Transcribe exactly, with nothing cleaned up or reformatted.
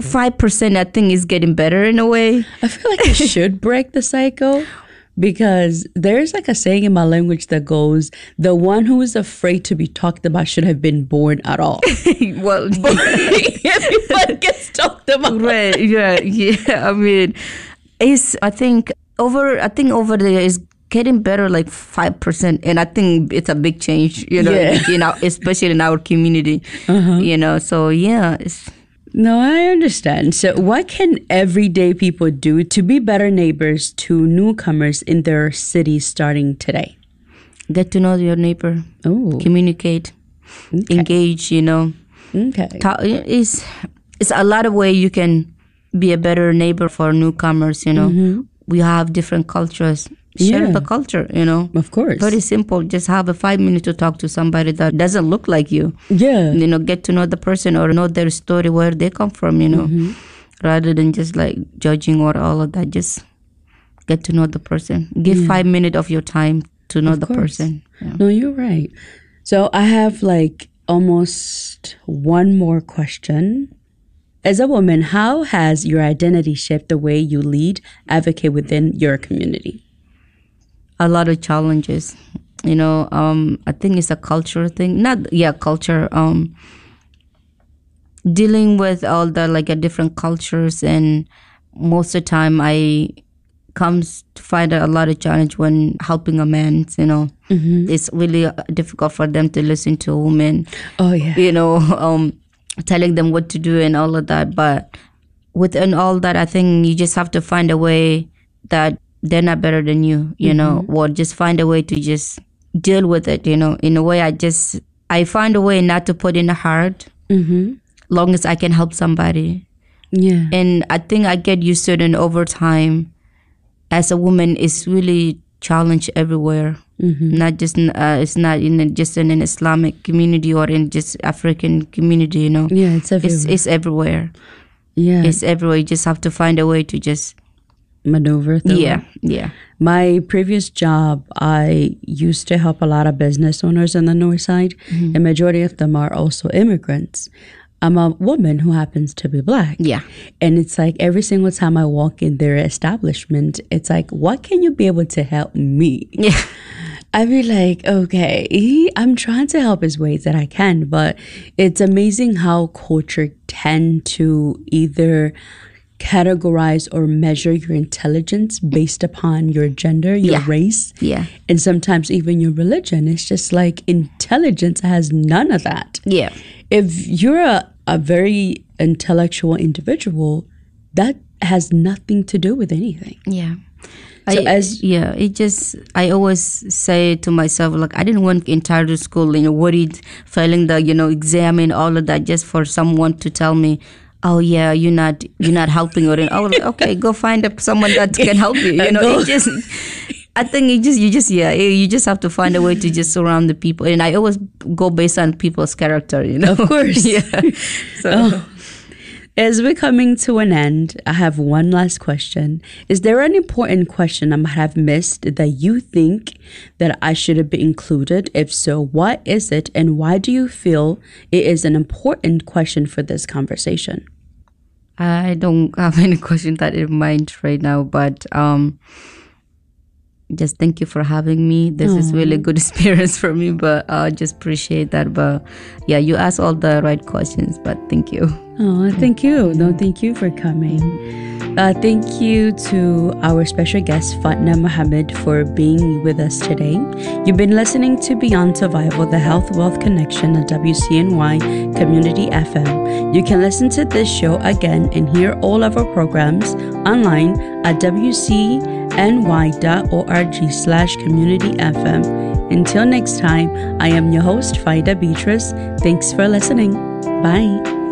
five percent I think is getting better in a way. I feel like it should break the cycle. Because there's like a saying in my language that goes, the one who is afraid to be talked about should have been born at all. Well, everybody gets talked about. Right, yeah, yeah. I mean, it's, I think over, I think over there is getting better like five percent. And I think it's a big change, you know, yeah. you know, especially in our community, uh-huh. you know, so yeah, it's, no, I understand. So what can everyday people do to be better neighbors to newcomers in their cities starting today? Get to know your neighbor. Oh. Communicate. Okay. Engage, you know. Okay. Talk, it's, it's a lot of ways you can be a better neighbor for newcomers, you know. Mm-hmm. We have different cultures. Share yeah. the culture, you know. Of course. Very simple. Just have a five minutes to talk to somebody that doesn't look like you. Yeah. You know, get to know the person or know their story, where they come from, you know. Mm-hmm. Rather than just like judging or all of that. Just get to know the person. Give yeah. five minutes of your time to know of the course. person. Yeah. No, you're right. So I have like almost one more question. As a woman, how has your identity shaped the way you lead, advocate within your community? A lot of challenges, you know. Um, I think it's a culture thing. Not yeah, culture. Um, dealing with all the like a different cultures, and most of the time I comes to find a lot of challenge when helping a man. You know, mm-hmm. it's really difficult for them to listen to a woman. Oh yeah, you know, um, telling them what to do and all of that. But within all that, I think you just have to find a way that they're not better than you, you mm-hmm. know, or just find a way to just deal with it, you know. In a way, I just, I find a way not to put in a heart, mm-hmm. long as I can help somebody. Yeah. And I think I get used to it, and over time, as a woman, it's really challenged everywhere. Mm-hmm. Not just, uh, it's not in just in an Islamic community or in just African community, you know. Yeah, it's everywhere. It's, it's everywhere. Yeah. It's everywhere. You just have to find a way to just maneuver through. Yeah, yeah. My previous job, I used to help a lot of business owners on the north side, mm-hmm. and majority of them are also immigrants. I'm a woman who happens to be Black. Yeah. And it's like every single time I walk in their establishment, it's like, what can you be able to help me? Yeah. I'd be like, okay, I'm trying to help as ways that I can, but it's amazing how culture tend to either categorize or measure your intelligence based upon your gender, your yeah. race, yeah, and sometimes even your religion. It's just like intelligence has none of that. Yeah. If you're a, a very intellectual individual, that has nothing to do with anything. Yeah. So I, as yeah, it just, I always say to myself, like, I didn't want entire school, you know, worried, failing the, you know, exam and all of that just for someone to tell me, oh yeah, you're not you're not helping, or oh okay, go find a, someone that can help you. You know, it just I think it just you just yeah you just have to find a way to just surround the people, and I always go based on people's character. You know, of course, yeah. So. Oh. As we're coming to an end, I have one last question. Is there an important question I might have missed that you think that I should have been included? If so, what is it, and why do you feel it is an important question for this conversation? I don't have any question that in mind right now, but um, just thank you for having me. This Aww. Is really good experience for me, but I uh, just appreciate that. But yeah, you asked all the right questions, but thank you. Oh, thank you. No, thank you for coming. Uh, thank you to our special guest, Fatna Mohammed, for being with us today. You've been listening to Beyond Survival, the Health Wealth Connection at W C N Y Community F M. You can listen to this show again and hear all of our programs online at W C N Y dot org slash community F M. Until next time, I am your host, Faida Beatrice. Thanks for listening. Bye.